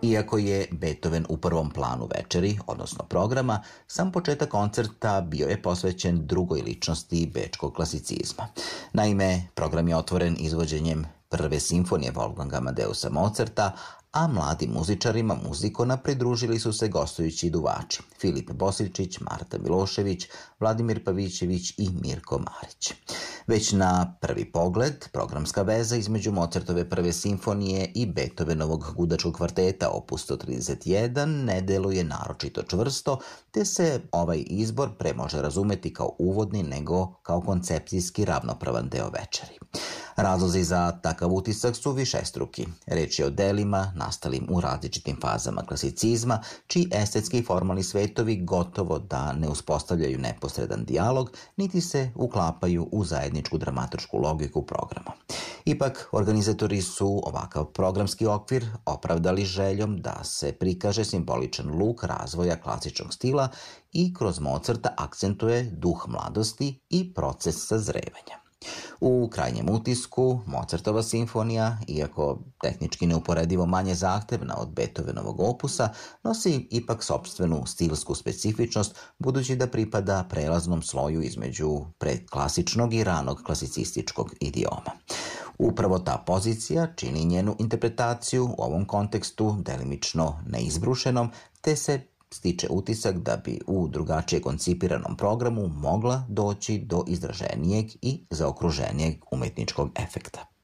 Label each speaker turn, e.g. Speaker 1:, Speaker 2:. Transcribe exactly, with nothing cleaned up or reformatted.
Speaker 1: Iako je Beethoven u prvom planu večeri, odnosno programa, sam početak koncerta bio je posvećen drugoj ličnosti bečkog klasicizma. Naime, program je otvoren izvođenjem prve simfonije Wolfganga Amadeusa Mozarta, a mladim muzičarima muzikona pridružili su se gostujući duvači Filip Bosiljčić, Marta Milošević, Vladimir Pavićević i Mirko Marić. Već na prvi pogled, programska veza između Mozartove prve simfonije i Beethovenovog gudačkog kvarteta opus sto trideset jedan ne deluje naročito čvrsto, te se ovaj izbor pre može razumeti kao uvodni nego kao koncepcijski ravnopravan deo večeri. Razlozi za takav utisak su višestruki. Reč je o delima nastalim u različitim fazama klasicizma, čiji estetski i formalni svetovi gotovo da ne uspostavljaju neposredan dijalog, niti se uklapaju u zajedničku dramaturšku logiku programa. Ipak, organizatori su ovakav programski okvir opravdali željom da se prikaže simboličan luk razvoja klasičnog stila i kroz Mozarta akcentuje duh mladosti i proces sazrevanja. U krajnjem utisku, Mozartova simfonija, iako tehnički neuporedivo manje zahtevna od Beethovenovog opusa, nosi ipak sopstvenu stilsku specifičnost, budući da pripada prelaznom sloju između predklasičnog i ranog klasicističkog idioma. Upravo ta pozicija čini njenu interpretaciju u ovom kontekstu delimično neizbrušenom, te se stiče utisak da bi u drugačije koncipiranom programu mogla doći do izraženijeg i zaokruženijeg umetničkog efekta.